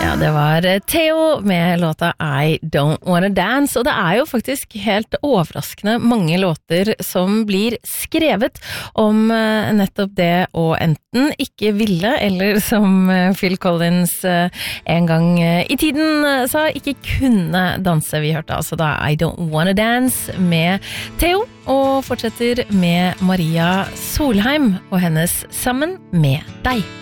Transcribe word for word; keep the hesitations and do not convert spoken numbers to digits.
Ja, det var Theo med låta I Don't Wanna Dance, og det er jo faktisk helt overraskende mange låter som blir skrevet om nettopp det å enten ikke ville, eller som Phil Collins en gang i tiden sa, ikke kunne danse. Vi hørte altså da I Don't Wanna Dance med Theo, og fortsetter med Maria Solheim og hennes Sammen med deg.